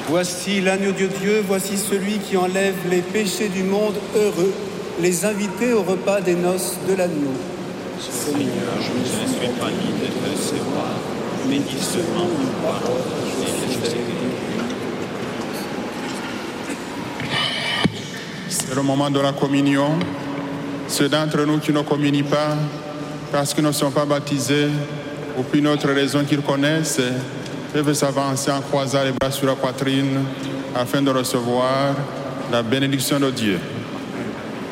Voici l'agneau de Dieu, voici celui qui enlève les péchés du monde. Heureux les invités au repas des noces de l'agneau. Seigneur, je ne suis pas digne de recevoir, mais dis seulement une parole et je serai guéri. C'est le moment de la communion. Ceux d'entre nous qui ne communient pas parce qu'ils ne sont pas baptisés ou pour une autre raison qu'ils connaissent peuvent s'avancer en croisant les bras sur la poitrine afin de recevoir la bénédiction de Dieu.